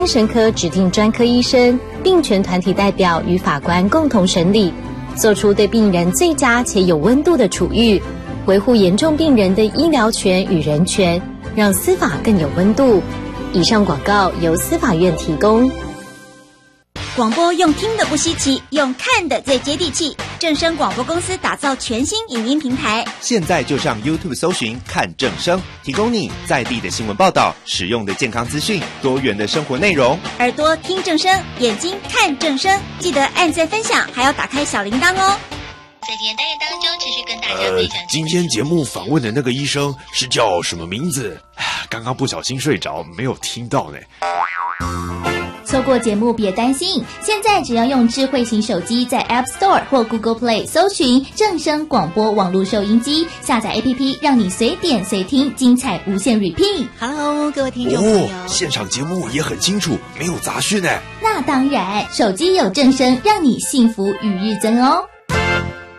精神科指定专科医生、病权团体代表与法官共同审理，做出对病人最佳且有温度的处遇，维护严重病人的医疗权与人权，让司法更有温度。以上广告由司法院提供。 广播用听的不稀奇，用看的最接地气。正声广播公司打造全新影音平台， 现在就上 YouTube 搜寻看正声，提供你在地的新闻报道、实用的健康资讯、多元的生活内容。 耳朵听正声，眼睛看正声，记得按赞分享，还要打开小铃铛哦。 在今天单元当中，持续跟大家分享。 今天节目访问的那个医生是叫什么名字？刚刚不小心睡着，没有听到呢。 错过节目别担心，现在只要用智慧型手机在 App Store 或 Google Play 搜寻正声广播网络收音机，下载 APP 让你随点随听，精彩无限 repeat。 Hello， 各位听众朋友， 现场节目也很清楚，没有杂讯呢。 那当然，手机有正声，让你幸福与日增哦。